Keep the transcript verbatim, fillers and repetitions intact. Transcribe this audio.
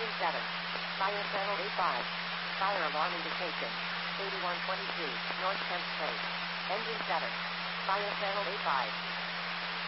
Engine seven. Fire channel eighty-five. Fire alarm indication. eighty-one twenty-two, North tenth Place. Engine seven. Fire channel eighty-five.